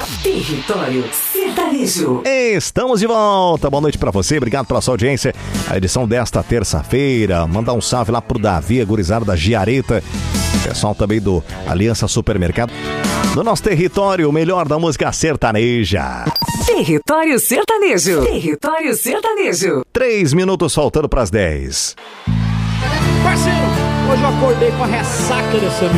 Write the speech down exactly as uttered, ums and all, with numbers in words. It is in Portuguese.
Território Sertanejo. Estamos de volta. Boa noite pra você. Obrigado pela sua audiência. A edição desta terça-feira. Mandar um salve lá pro Davi, a gurizada da Giareta. Pessoal também do Aliança Supermercado. No nosso território, o melhor da música sertaneja. Território Sertanejo. Território Sertanejo. Três minutos faltando pras dez. Parceiro, hoje eu acordei com a ressaca dessa